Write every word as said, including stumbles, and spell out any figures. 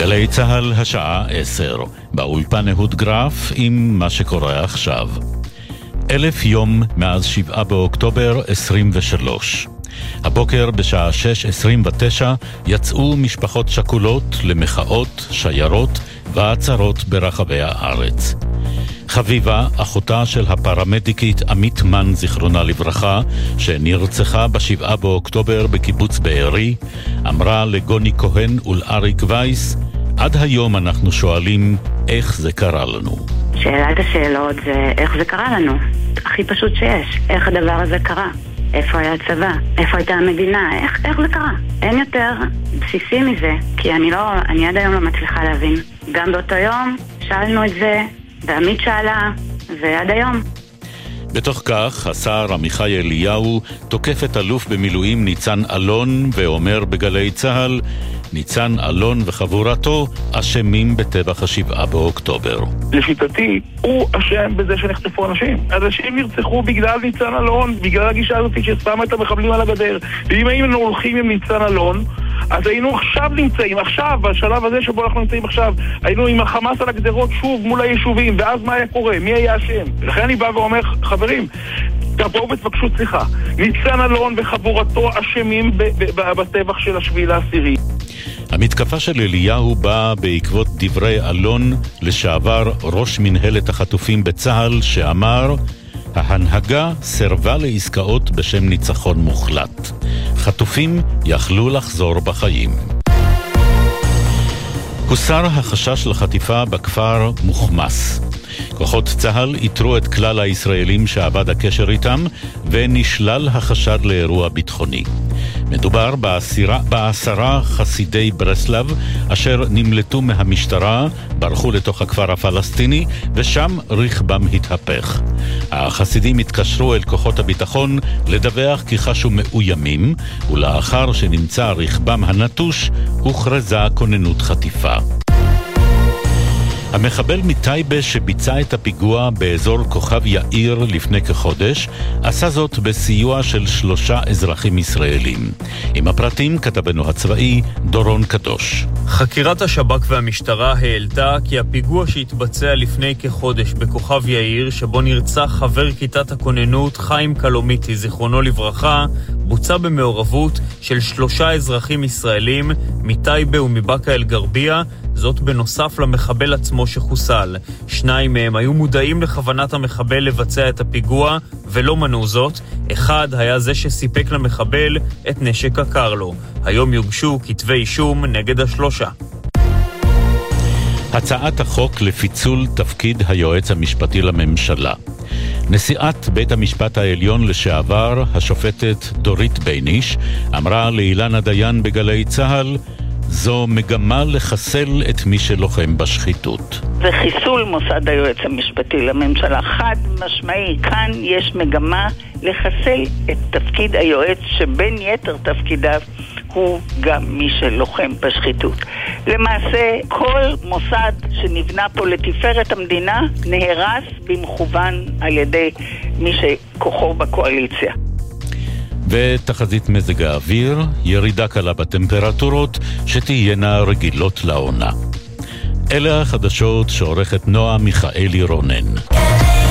גלי צהל השעה עשר, באולפן אהוד גרף עם מה שקורה עכשיו. אלף יום מאז שבעה באוקטובר עשרים ושלוש. הבוקר בשעה שש עשרים ותשע יצאו משפחות שכולות למחאות, שיירות ועצרות ברחבי הארץ. חביבה, אחותה של הפרמדיקית עמית מן זיכרונה לברכה, שנרצחה בשבעה באוקטובר בקיבוץ בארי, אמרה לגוני כהן ולאריק וייס, עד היום אנחנו שואלים איך זה קרה לנו. שאלת השאלות זה איך זה קרה לנו. הכי פשוט שיש. איך הדבר הזה קרה? איפה היה הצבא? איפה הייתה המדינה? איך, איך זה קרה? אין יותר בסיסי מזה, כי אני לא, אני עד היום לא מצליחה להבין. גם באותו יום שאלנו את זה, ועמית שאלה, ועד היום. בתוך כך, השר עמיחי אליהו תוקף את אלוף במילואים ניצן אלון ואומר בגלי צהל, ניצן אלון וחבורתו אשמים בטבח השבעה באוקטובר. לשיטתי, הוא אשם בזה שנחטפו אנשים. אנשים נרצחו בגלל ניצן אלון, בגלל הגישה הזאת ששמה את המחבלים על הגדר. ואם היינו הולכים עם ניצן אלון, אז היינו עכשיו נמצאים, עכשיו, בשלב הזה שבו אנחנו נמצאים עכשיו, היינו עם החמאס על הגדרות שוב מול היישובים, ואז מה היה קורה? מי היה אשם? לכן אני בא ואומר, חברים, תבואו ותבקשו סליחה. ניצן אלון וחבורתו אשמים בטבח של השביעי לעשירי. המתקפה של אליהו באה בעקבות דברי אלון לשעבר ראש מנהלת החטופים בצהל שאמר, ההנהגה סרבה לעסקאות בשם ניצחון מוחלט. חטופים יכלו לחזור בחיים. הוסר החשש לחטיפה בכפר מוחמס. כוחות צהל איתרו את כלל הישראלים שעבד הקשר איתם ונשלל החשד לאירוע ביטחוני. מדובר בעשרה, בעשרה חסידי ברסלב אשר נמלטו מהמשטרה, ברחו לתוך הכפר הפלסטיני ושם רכבם התהפך. החסידים התקשרו אל כוחות הביטחון לדווח כי חשו מאוימים, ולאחר שנמצא רכבם הנטוש הוכרזה כוננות חטיפה. המחבל מטייבה שביצע את הפיגוע באזור כוכב יאיר לפני כחודש, עשה זאת בסיוע של שלושה אזרחים ישראלים. עם הפרטים כתבנו הצבאי דורון קדוש. חקירת השב"כ והמשטרה העלתה כי הפיגוע שהתבצע לפני כחודש בכוכב יאיר, שבו נרצח חבר כיתת הכוננות חיים קלומיטי זיכרונו לברכה, בוצע במעורבות של שלושה אזרחים ישראלים מטייבה ומבאקה אל גרבייה, זאת בנוסף למחבל עצמו שחוסל. שניים מהם היו מודעים לכוונת המחבל לבצע את הפיגוע ולא מנעו זאת. אחד היה זה שסיפק למחבל את נשק הקרלו. היום יוגשו כתבי אישום נגד השלושה. הצעת החוק לפיצול תפקיד היועץ המשפטי לממשלה. נשיאת בית המשפט העליון לשעבר, השופטת דורית בייניש, אמרה לאילנה דיין בגלי צהל, זו מגמה לחסל את מי שלוחם בשחיתות. זה חיסול מוסד היועץ המשפטי לממשלה. חד משמעי, כאן יש מגמה לחסל את תפקיד היועץ שבין יתר תפקידיו הוא גם מי שלוחם בשחיתות. למעשה, כל מוסד שנבנה פה לתפארת המדינה נהרס במכוון על ידי מי שכוחו בקואליציה. ותחזית מזג האוויר, ירידה קלה בטמפרטורות שתהיינה רגילות לעונה. אלה החדשות שעורכת נועה מיכאלי רונן.